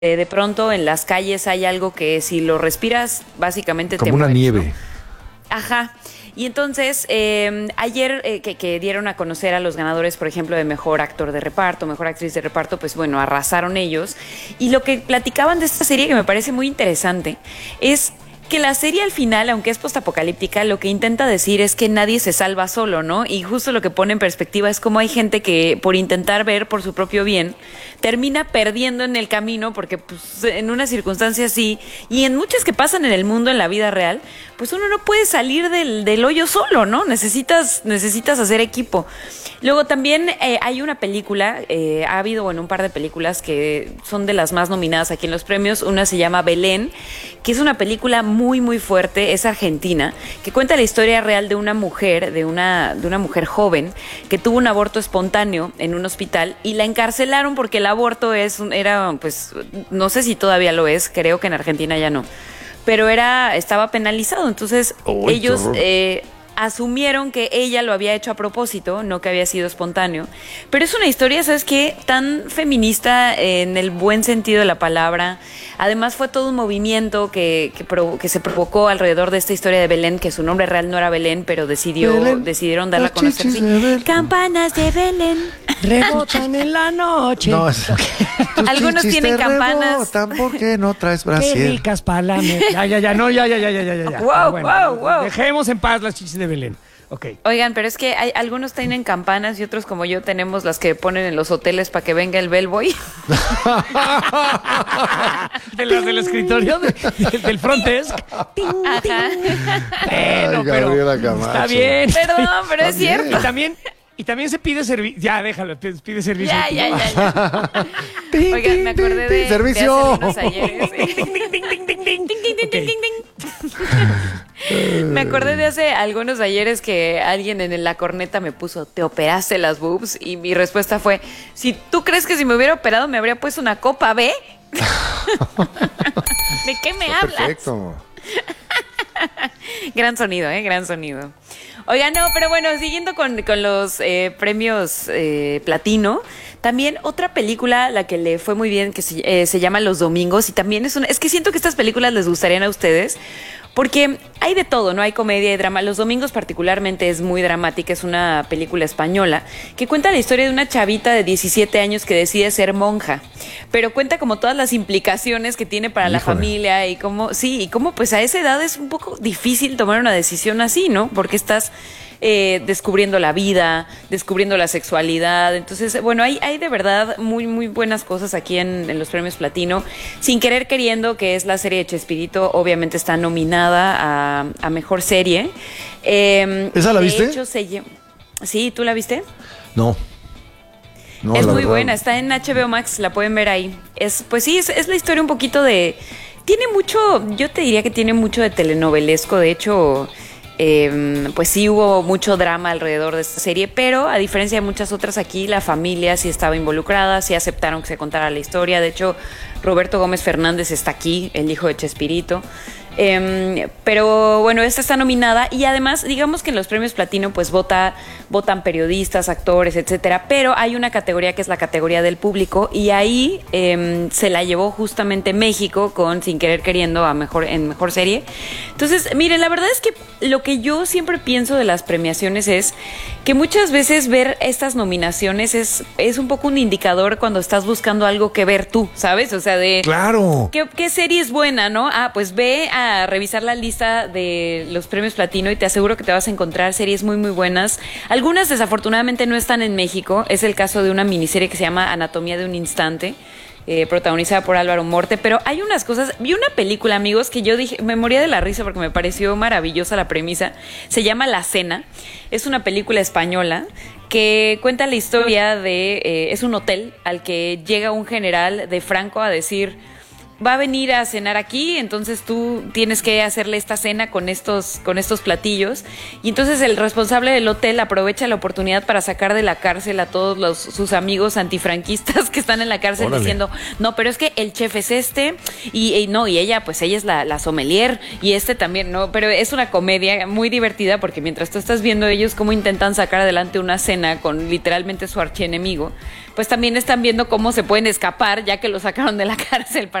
de pronto en las calles hay algo que si lo respiras, básicamente te Como una mueres, nieve. ¿no? Ajá. Y entonces, ayer que dieron a conocer a los ganadores, por ejemplo, de mejor actor de reparto, mejor actriz de reparto, pues bueno, arrasaron ellos. Y lo que platicaban de esta serie, que me parece muy interesante, es que la serie al final, aunque es postapocalíptica, lo que intenta decir es que nadie se salva solo, ¿no? Y justo lo que pone en perspectiva es cómo hay gente que por intentar ver por su propio bien, termina perdiendo en el camino, porque pues, en una circunstancia así, y en muchas que pasan en el mundo, en la vida real, pues uno no puede salir del hoyo solo, ¿no? Necesitas hacer equipo. Luego también hay una película, ha habido, bueno, un par de películas que son de las más nominadas aquí en los premios. Una se llama Belén, que es una película muy, muy fuerte, es argentina, que cuenta la historia real de una mujer, de una mujer joven, que tuvo un aborto espontáneo en un hospital y la encarcelaron porque el aborto era, pues, no sé si todavía lo es, creo que en Argentina ya no, pero estaba penalizado. Entonces Uy, ellos qué asumieron que ella lo había hecho a propósito, no que había sido espontáneo. Pero es una historia, ¿sabes qué? Tan feminista en el buen sentido de la palabra. Además fue todo un movimiento que se provocó alrededor de esta historia de Belén, que su nombre real no era Belén, pero decidieron darla a conocer. Sí. Campanas de Belén. Rebotan en la noche. No, Algunos tienen campanas. Rebotan porque no traes Qué brasier. ricas palames. Ya. Wow, wow. Dejemos en paz las chichis de Belén. Ok. Oigan, pero es que algunos tienen campanas y otros como yo tenemos las que ponen en los hoteles para que venga el bellboy. De las del escritorio, del front desk. Ajá. Bueno, Ay, Gabriela Camacho. está bien. Perdón, pero es cierto. Y también se pide servicio. Ya, déjalo, pide servicio. Ya. Oigan, me acordé de ¡Servicio! hace algunos ayeres. Me acordé de hace algunos ayeres que alguien en la corneta me puso, ¿te operaste las boobs? Y mi respuesta fue, si tú crees que si me hubiera operado me habría puesto una copa B. ¿De qué me hablas? Perfecto. Gran sonido, gran sonido. Oigan, no, pero bueno, siguiendo con los premios platino, también otra película, la que le fue muy bien, que se llama Los Domingos, y también es que siento que estas películas les gustarían a ustedes, porque hay de todo, ¿no? Hay comedia y drama. Los Domingos particularmente es muy dramática, es una película española que cuenta la historia de una chavita de 17 años que decide ser monja, pero cuenta como todas las implicaciones que tiene para la familia y cómo pues a esa edad es un poco difícil tomar una decisión así, ¿no? Porque estás descubriendo la vida, descubriendo la sexualidad. Entonces, bueno, hay de verdad muy, muy buenas cosas aquí en los premios Platino. Sin querer queriendo, que es la serie de Chespirito, obviamente está nominada a Mejor Serie. ¿Esa la viste? De hecho, sí, ¿tú la viste? No. No, es la muy verdad. buena, está en HBO Max, la pueden ver ahí. Pues sí, es la historia un poquito de... Tiene mucho, yo te diría que tiene mucho de telenovelesco, de hecho... pues sí hubo mucho drama alrededor de esta serie, pero a diferencia de muchas otras aquí, la familia sí estaba involucrada, sí aceptaron que se contara la historia. De hecho, Roberto Gómez Fernández está aquí, el hijo de Chespirito. Pero bueno, esta está nominada y además, digamos que en los premios Platino pues votan periodistas, actores, etcétera, pero hay una categoría que es la categoría del público y ahí se la llevó justamente México con Sin Querer Queriendo en mejor serie. Entonces, miren, la verdad es que lo que yo siempre pienso de las premiaciones es que muchas veces ver estas nominaciones es un poco un indicador cuando estás buscando algo que ver tú, ¿sabes? O sea, ¡Claro! ¿Qué serie es buena, no? Pues ve a revisar la lista de los premios Platino y te aseguro que te vas a encontrar series muy, muy buenas. Algunas desafortunadamente no están en México. Es el caso de una miniserie que se llama Anatomía de un Instante, protagonizada por Álvaro Morte, pero hay unas cosas. Vi una película, amigos, que yo dije, me moría de la risa porque me pareció maravillosa la premisa. Se llama La Cena. Es una película española que cuenta la historia es un hotel al que llega un general de Franco a decir: va a venir a cenar aquí, entonces tú tienes que hacerle esta cena con estos platillos. Y entonces el responsable del hotel aprovecha la oportunidad para sacar de la cárcel a todos sus amigos antifranquistas que están en la cárcel. Órale. Diciendo, no, pero es que el chef es y ella es la sommelier, y también, no, pero es una comedia muy divertida porque mientras tú estás viendo ellos cómo intentan sacar adelante una cena con literalmente su archienemigo, pues también están viendo cómo se pueden escapar ya que lo sacaron de la cárcel